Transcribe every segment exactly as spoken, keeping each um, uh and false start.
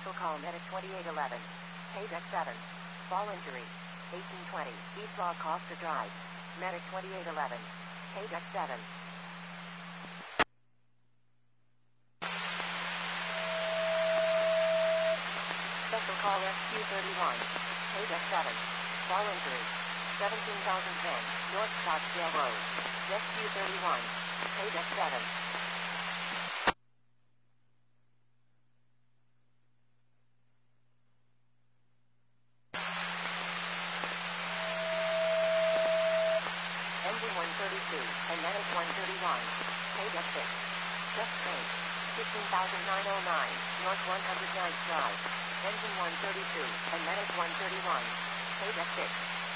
Special call medic twenty-eight eleven. Paydeck seven. Fall injury. eighteen twenty. East Law Costa Drive. Medic twenty-eight eleven. Paydeck seven. Special call S Q thirty-one. Paydeck seven. Fall injury. seventeen thousand ten. North Scottsdale Road. S Q thirty-one. Paydeck seven. Engine one thirty-two, and Medic one thirty-one. Paydeck six. Just change. fifteen thousand nine hundred nine, North one hundred ninth Drive. Engine one thirty-two, and Medic one thirty-one. Paydeck six.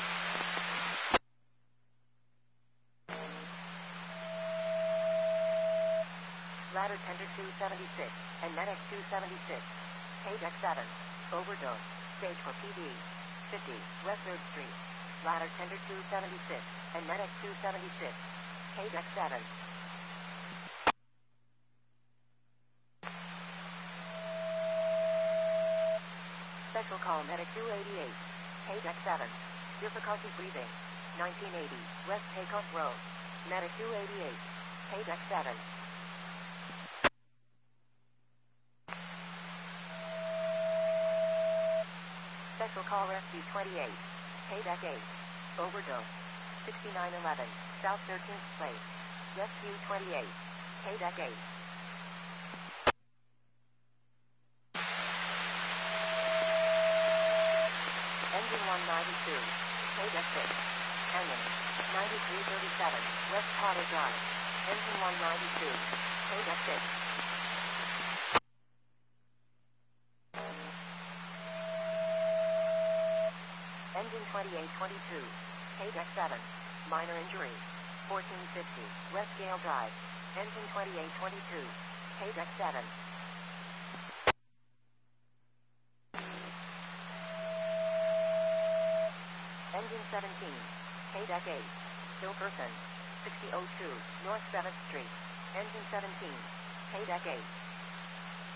Ladder Tender two seventy-six, and Medic two seventy-six. Paydeck seven. Overdose. Stage for P D. fifty, West third Street. Ladder Tender two seventy-six, and Medic two seventy-six. Paydeck seven. Special call Medic two eighty-eight. Paydeck seven. Difficulty breathing. nineteen eighty, West Takeoff Road. Medic two eighty-eight. Paydeck seven. Special call Rescue twenty-eight. Paydeck eight. Overdose. sixty-nine eleven, South thirteenth Place. Rescue twenty-eight. Paydeck eight. Engine one ninety-two. Paydeck six. Canyon. ninety-three thirty-seven, West Potter Drive. Engine one ninety-two. Paydeck six. Engine twenty-eight twenty-two. Paydeck seven. Minor injury. fourteen fifty, West Gale Drive. Engine twenty-eight twenty-two. Paydeck seven. Engine seventeen. Paydeck eight. Hilkerson. sixty oh two, North seventh Street. Engine seventeen. Paydeck eight.